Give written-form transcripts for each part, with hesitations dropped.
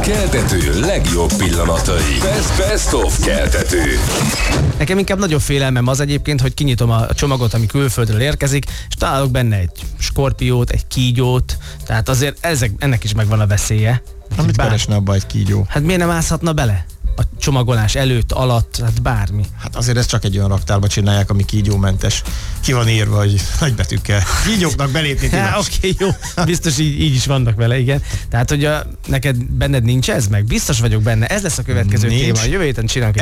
keltető legjobb pillanatai. Best of keltető. Nekem inkább nagyobb félelmem az egyébként, hogy kinyitom a csomagot, ami külföldről érkezik, és találok benne egy skorpiót, egy kígyót, tehát azért ennek is megvan a veszélye. Mit keresne abba egy kígyó? Hát miért nem mászhatna bele? A csomagolás előtt, alatt, hát bármi. Hát azért ezt csak egy olyan raktárba csinálják, ami kígyómentes. Ki van írva, hogy nagybetűkkel. Kígyóknak belépni tilos. Oké, jó. Biztos így is vannak vele, igen. Tehát, hogy benned nincs ez meg? Biztos vagyok benne. Ez lesz a következő téma. Jövő héten csinálunk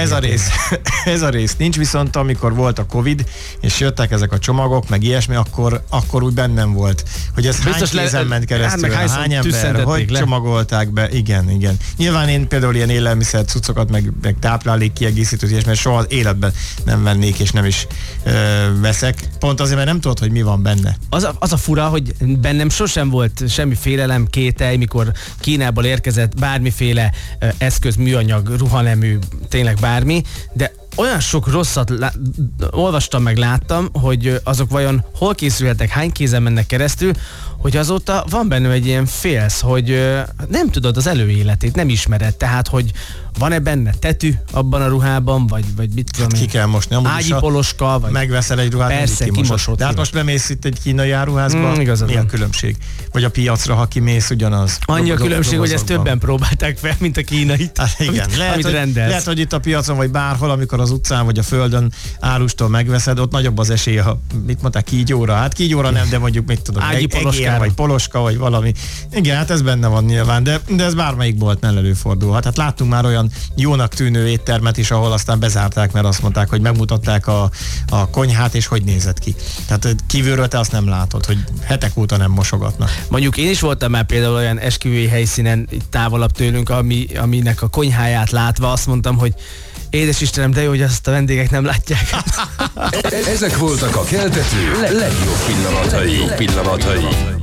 Ez a rész nincs, viszont amikor volt a Covid, és jöttek ezek a csomagok, meg ilyesmi, akkor úgy bennem volt, hogy ez biztos hány kézen ment keresztül, hány ember, hogy csomagolták be. Igen. Nyilván én például ilyen élelmiszer cuccokat, meg táplálék kiegészítőt, és mert soha az életben nem vennék, és nem is veszek. Pont azért, mert nem tudod, hogy mi van benne. Az a fura, hogy bennem sosem volt semmi félelem, kételj, mikor Kínából érkezett bármiféle eszköz, műanyag, ruhanemű, tényleg bármi, de olyan sok rosszat olvastam meg, láttam, hogy azok vajon hol készülhetnek, hány kézen mennek keresztül, hogy azóta van bennem egy ilyen félsz, hogy nem tudod az előéletét, nem ismered, tehát, hogy van-e benne tetű abban a ruhában, vagy mit tudom én, ki kell mosni. ágyi poloska, vagy megveszel egy ruhát, persze, kimosott. De hát most bemész itt egy kínai áruházba, mi a különbség? Vagy a piacra, ha kimész, ugyanaz. Annyi a különbség, hogy ezt többen próbálták fel, mint a kínait. Hát igen, lehet, hogy itt a piacon, vagy bárhol, amikor az utcán, vagy a földön árustól megveszed, ott nagyobb az esélye, ha mit mondták, kígyóra. Hát kígyóra nem, de mondjuk mit tudom, egér, vagy poloska, vagy valami. Igen, hát ez benne van nyilván, de ez bármelyik boltnál előfordulhat. Hát láttunk már olyan jónak tűnő éttermet is, ahol aztán bezárták, mert azt mondták, hogy megmutatták a konyhát, és hogy nézett ki. Tehát kívülről te azt nem látod, hogy hetek óta nem mosogatnak. Mondjuk én is voltam már például olyan esküvői helyszínen itt távolabb tőlünk, aminek a konyháját látva azt mondtam, hogy édes Istenem, de jó, hogy azt a vendégek nem látják. Ezek voltak a keltető legjobb pillanatai.